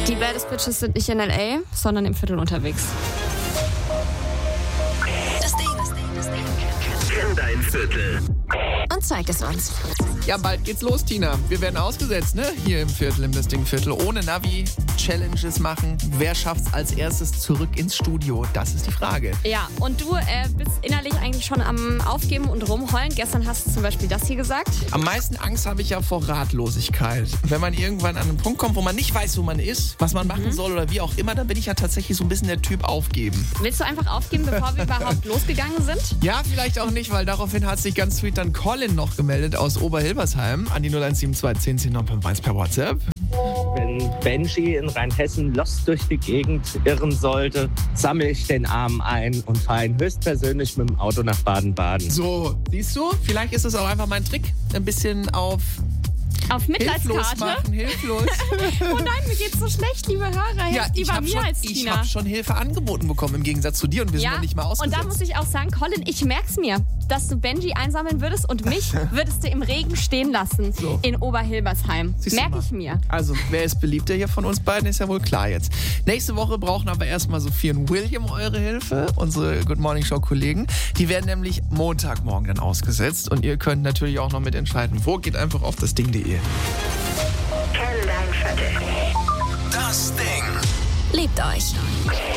Die Baddest Bitches sind nicht in L.A., sondern im Viertel unterwegs. Das Ding. Kenn dein Viertel. Und zeig es uns. Ja, bald geht's los, Tina. Wir werden ausgesetzt, ne? Hier im Viertel, im Das Ding-Viertel. Ohne Navi, Challenges machen. Wer schafft's als erstes zurück ins Studio? Das ist die Frage. Ja, und du bist innerlich eigentlich schon am Aufgeben und rumheulen. Gestern hast du zum Beispiel das hier gesagt. Am meisten Angst habe ich ja vor Ratlosigkeit. Wenn man irgendwann an einen Punkt kommt, wo man nicht weiß, wo man ist, was man machen soll oder wie auch immer, dann bin ich ja tatsächlich so ein bisschen der Typ aufgeben. Willst du einfach aufgeben, bevor wir überhaupt losgegangen sind? Ja, vielleicht auch nicht, weil daraufhin hat sich ganz sweet dann Colin noch gemeldet aus Oberhilbersheim an die 0172 10 10 951 per WhatsApp. Wenn Benji in Rheinhessen lost durch die Gegend irren sollte, sammle ich den Arm ein und fahre ihn höchstpersönlich mit dem Auto nach Baden-Baden. So, siehst du? Vielleicht ist es auch einfach mein Trick, ein bisschen auf Mitleidskarte? hilflos machen, hilflos. Oh nein, mir geht's so schlecht, liebe Hörer. Hilft lieber mir als ich Tina. habe schon Hilfe angeboten bekommen, im Gegensatz zu dir, und wir sind noch nicht mal und ausgesetzt. da muss ich auch sagen, Colin, ich merk's mir, dass du Benji einsammeln würdest und mich würdest du im Regen stehen lassen in Oberhilbersheim. Merke ich mir. Also, wer ist beliebter hier von uns beiden, ist ja wohl klar jetzt. Nächste Woche brauchen aber erstmal Sophie und William eure Hilfe, unsere Good Morning Show Kollegen. Die werden nämlich Montagmorgen dann ausgesetzt und ihr könnt natürlich auch noch mitentscheiden, wo. Geht einfach auf dasding.de. Kenn dein Viertel. Das Ding. Liebt euch.